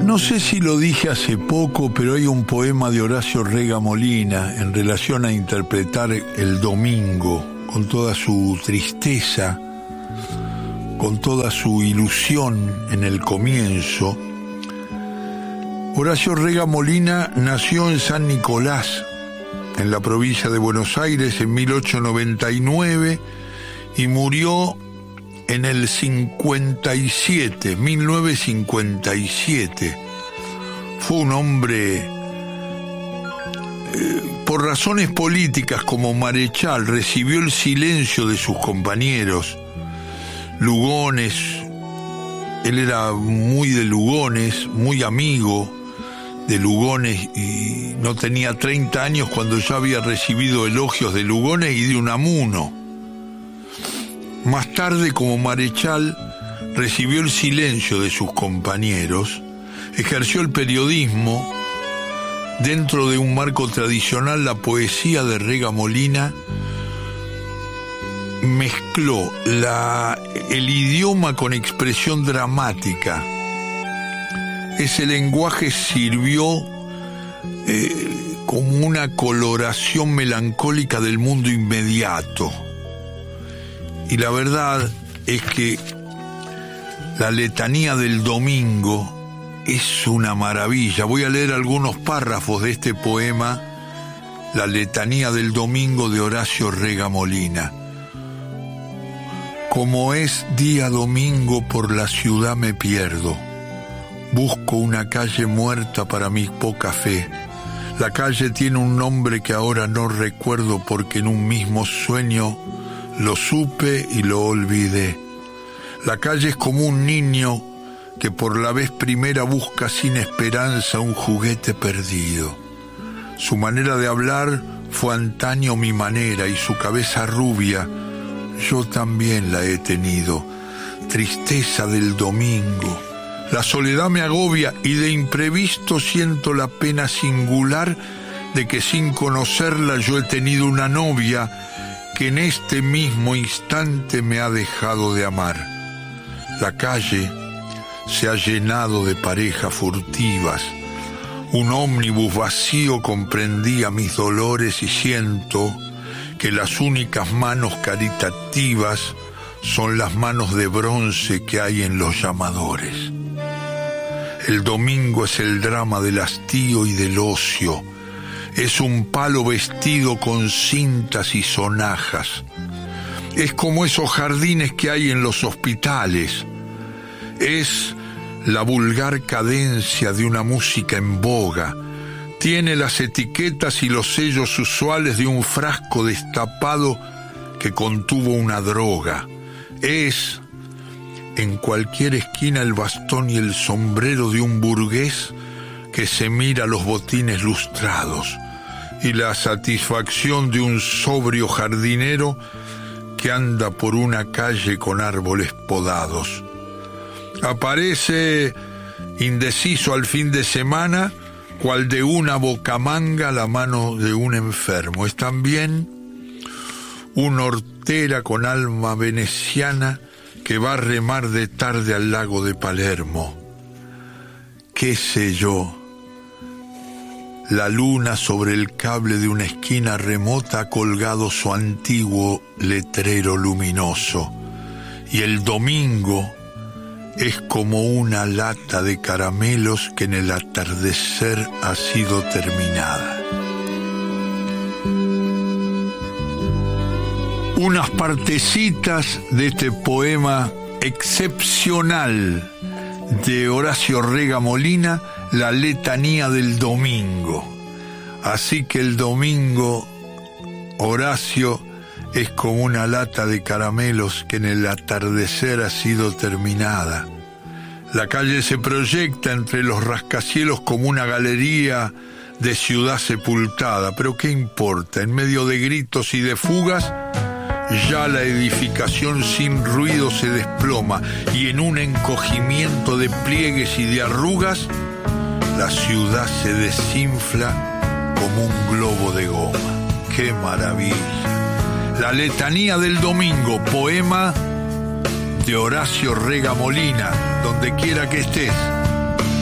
No sé si lo dije hace poco, pero hay un poema de Horacio Rega Molina en relación a interpretar el domingo, con toda su tristeza, con toda su ilusión en el comienzo. Horacio Rega Molina nació en San Nicolás, en la provincia de Buenos Aires, en 1899, y murió en el 1957. Fue un hombre, por razones políticas como Marechal, recibió el silencio de sus compañeros. Lugones, él era muy de Lugones, muy amigo de Lugones, y no tenía 30 años cuando ya había recibido elogios de Lugones y de Unamuno. Más tarde, como Marechal, recibió el silencio de sus compañeros, ejerció el periodismo. Dentro de un marco tradicional, la poesía de Rega Molina mezcló el idioma con expresión dramática. Ese lenguaje sirvió como una coloración melancólica del mundo inmediato. Y la verdad es que la letanía del domingo es una maravilla. Voy a leer algunos párrafos de este poema, La letanía del domingo, de Horacio Rega Molina. Como es día domingo, por la ciudad me pierdo. Busco una calle muerta para mi poca fe. La calle tiene un nombre que ahora no recuerdo, porque en un mismo sueño lo supe y lo olvidé. La calle es como un niño que por la vez primera busca sin esperanza un juguete perdido. Su manera de hablar fue antaño mi manera, y su cabeza rubia yo también la he tenido. Tristeza del domingo. La soledad me agobia, y de imprevisto siento la pena singular de que sin conocerla yo he tenido una novia que en este mismo instante me ha dejado de amar. La calle se ha llenado de parejas furtivas. Un ómnibus vacío comprendía mis dolores, y siento que las únicas manos caritativas son las manos de bronce que hay en los llamadores. El domingo es el drama del hastío y del ocio. Es un palo vestido con cintas y sonajas. Es como esos jardines que hay en los hospitales. Es la vulgar cadencia de una música en boga. Tiene las etiquetas y los sellos usuales de un frasco destapado que contuvo una droga. Es, en cualquier esquina, el bastón y el sombrero de un burgués que se mira los botines lustrados, y la satisfacción de un sobrio jardinero que anda por una calle con árboles podados. Aparece indeciso al fin de semana, cual de una bocamanga la mano de un enfermo. Es también una hortera con alma veneciana que va a remar de tarde al lago de Palermo. ¿Qué sé yo? La luna sobre el cable de una esquina remota ha colgado su antiguo letrero luminoso, y el domingo es como una lata de caramelos que en el atardecer ha sido terminada. Unas partecitas de este poema excepcional de Horacio Rega Molina, La letanía del domingo. Así que el domingo, Horacio, es como una lata de caramelos que en el atardecer ha sido terminada. La calle se proyecta entre los rascacielos como una galería de ciudad sepultada, pero ¿qué importa? En medio de gritos y de fugas, ya la edificación sin ruido se desploma, y en un encogimiento de pliegues y de arrugas, la ciudad se desinfla como un globo de goma. ¡Qué maravilla! La letanía del domingo, poema de Horacio Rega Molina, donde quiera que estés.